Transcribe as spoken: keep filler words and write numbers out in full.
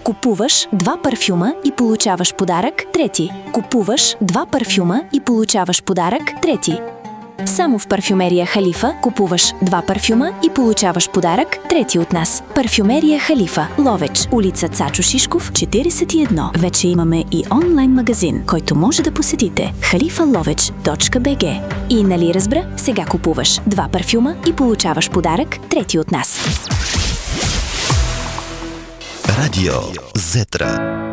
Купуваш два парфюма и получаваш подарък. Трети. Купуваш два парфюма и получаваш подарък. Трети. Само в парфюмерия Халифа купуваш два парфюма и получаваш подарък. Трети от нас. Парфюмерия Халифа, Ловеч, улица Цачо Шишков, четиридесет и едно. Вече имаме и онлайн магазин, който може да посетите халифа ловеч точка би джи. И нали разбра? Сега купуваш два парфюма и получаваш подарък. Трети от нас. Радио Зетра.